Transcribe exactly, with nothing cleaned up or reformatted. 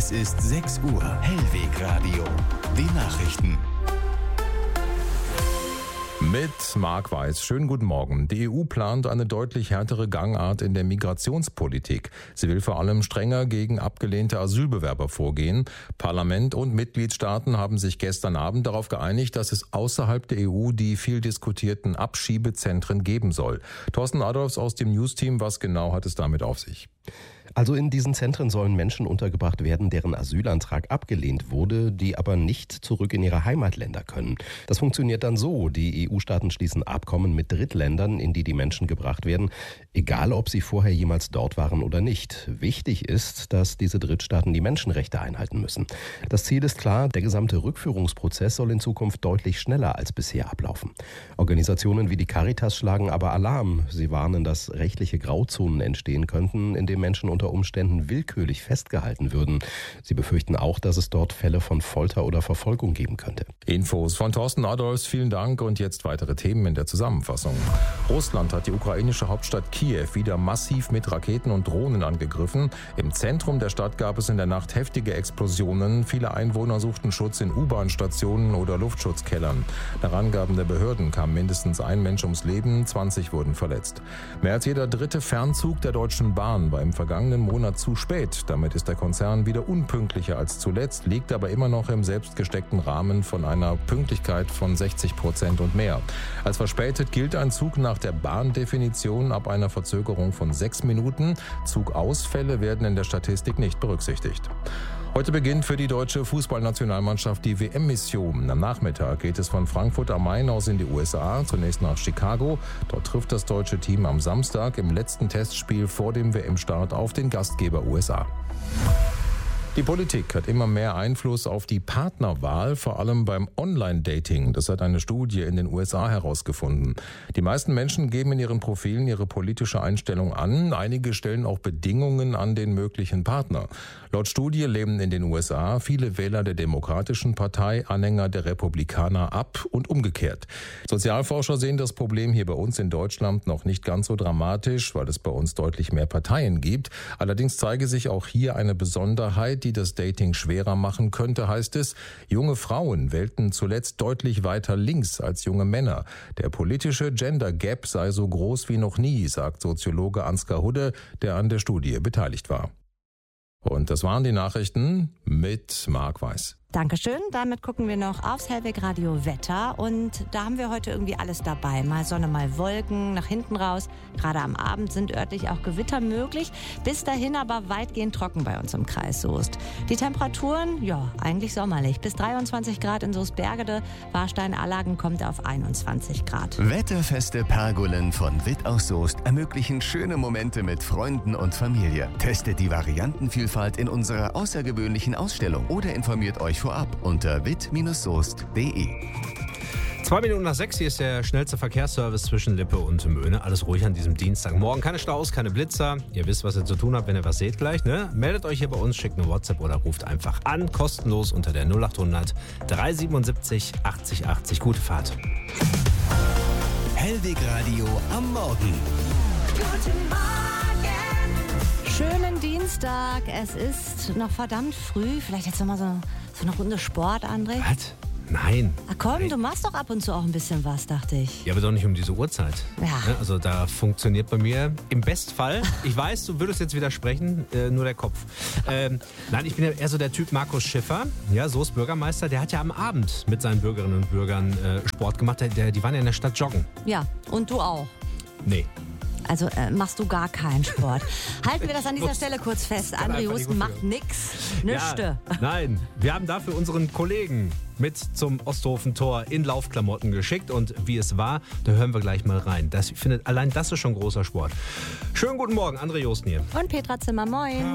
Es ist sechs Uhr. Hellwegradio. Die Nachrichten. Mit Marc Weiß. Schönen guten Morgen. Die E U plant eine deutlich härtere Gangart in der Migrationspolitik. Sie will vor allem strenger gegen abgelehnte Asylbewerber vorgehen. Parlament und Mitgliedstaaten haben sich gestern Abend darauf geeinigt, dass es außerhalb der E U die viel diskutierten Abschiebezentren geben soll. Thorsten Adolfs aus dem Newsteam, was genau hat es damit auf sich? Also in diesen Zentren sollen Menschen untergebracht werden, deren Asylantrag abgelehnt wurde, die aber nicht zurück in ihre Heimatländer können. Das funktioniert dann so: Die E U-Staaten schließen Abkommen mit Drittländern, in die die Menschen gebracht werden, egal ob sie vorher jemals dort waren oder nicht. Wichtig ist, dass diese Drittstaaten die Menschenrechte einhalten müssen. Das Ziel ist klar: Der gesamte Rückführungsprozess soll in Zukunft deutlich schneller als bisher ablaufen. Organisationen wie die Caritas schlagen aber Alarm. Sie warnen, dass rechtliche Grauzonen entstehen könnten, in denen Menschen unter Umständen willkürlich festgehalten würden. Sie befürchten auch, dass es dort Fälle von Folter oder Verfolgung geben könnte. Infos von Thorsten Adolfs, vielen Dank. Und jetzt weitere Themen in der Zusammenfassung. Russland hat die ukrainische Hauptstadt Kiew wieder massiv mit Raketen und Drohnen angegriffen. Im Zentrum der Stadt gab es in der Nacht heftige Explosionen. Viele Einwohner suchten Schutz in U-Bahn-Stationen oder Luftschutzkellern. Nach Angaben der Behörden kam mindestens ein Mensch ums Leben, zwanzig wurden verletzt. Mehr als jeder dritte Fernzug der Deutschen Bahn war im vergangenen Monat zu spät. Damit ist der Konzern wieder unpünktlicher als zuletzt, liegt aber immer noch im selbstgesteckten Rahmen von einer Pünktlichkeit von sechzig Prozent und mehr. Als verspätet gilt ein Zug nach der Bahndefinition ab einer Verzögerung von sechs Minuten. Zugausfälle werden in der Statistik nicht berücksichtigt. Heute beginnt für die deutsche Fußballnationalmannschaft die W M-Mission. Am Nachmittag geht es von Frankfurt am Main aus in die U S A, zunächst nach Chicago. Dort trifft das deutsche Team am Samstag im letzten Testspiel vor dem W M-Start auf den Gastgeber U S A. Die Politik hat immer mehr Einfluss auf die Partnerwahl, vor allem beim Online-Dating. Das hat eine Studie in den U S A herausgefunden. Die meisten Menschen geben in ihren Profilen ihre politische Einstellung an. Einige stellen auch Bedingungen an den möglichen Partner. Laut Studie lehnen in den U S A viele Wähler der Demokratischen Partei Anhänger der Republikaner ab und umgekehrt. Sozialforscher sehen das Problem hier bei uns in Deutschland noch nicht ganz so dramatisch, weil es bei uns deutlich mehr Parteien gibt. Allerdings zeige sich auch hier eine Besonderheit, die das Dating schwerer machen könnte, heißt es. Junge Frauen wählten zuletzt deutlich weiter links als junge Männer. Der politische Gender Gap sei so groß wie noch nie, sagt Soziologe Ansgar Hudde, der an der Studie beteiligt war. Und das waren die Nachrichten mit Marc Weiß. Dankeschön. Damit gucken wir noch aufs Hellwegradio Wetter und da haben wir heute irgendwie alles dabei. Mal Sonne, mal Wolken, nach hinten raus. Gerade am Abend sind örtlich auch Gewitter möglich. Bis dahin aber weitgehend trocken bei uns im Kreis Soest. Die Temperaturen, ja, eigentlich sommerlich. Bis dreiundzwanzig Grad in Soestbergede. Warstein-Allagen kommt auf einundzwanzig Grad. Wetterfeste Pergolen von Witt aus Soest ermöglichen schöne Momente mit Freunden und Familie. Testet die Variantenvielfalt in unserer außergewöhnlichen Ausstellung oder informiert euch vorab unter witt Bindestrich soest punkt de. Zwei Minuten nach sechs, hier ist der schnellste Verkehrsservice zwischen Lippe und Möhne. Alles ruhig an diesem Dienstagmorgen. Keine Staus, keine Blitzer. Ihr wisst, was ihr zu tun habt, wenn ihr was seht gleich, ne? Meldet euch hier bei uns, schickt eine WhatsApp oder ruft einfach an. Kostenlos unter der null achthundert drei siebenundsiebzig achtzig achtzig. Gute Fahrt. Hellwegradio am Morgen. Guten Morgen. Schönen Dienstag. Es ist noch verdammt früh. Vielleicht jetzt nochmal so, so eine Runde Sport, André. Was? Nein. Ach komm, Nein. Du machst doch ab und zu auch ein bisschen was, dachte ich. Ja, aber doch nicht um diese Uhrzeit. Ja. Also da funktioniert bei mir im Bestfall, ich weiß, du würdest jetzt widersprechen, äh, nur der Kopf. Ähm, nein, ich bin ja eher so der Typ Markus Schiffer, ja, Soest Bürgermeister, der hat ja am Abend mit seinen Bürgerinnen und Bürgern äh, Sport gemacht. Der, der, die waren ja in der Stadt joggen. Ja, und du auch. Nee. Also äh, machst du gar keinen Sport. Halten wir das an dieser Stelle kurz fest. André Husten macht nix. Nüchte. Ja, nein, wir haben dafür unseren Kollegen mit zum Osthofen-Tor in Laufklamotten geschickt. Und wie es war, da hören wir gleich mal rein. Das, ich finde, allein das ist schon großer Sport. Schönen guten Morgen, André Husten hier. Und Petra Zimmer, moin.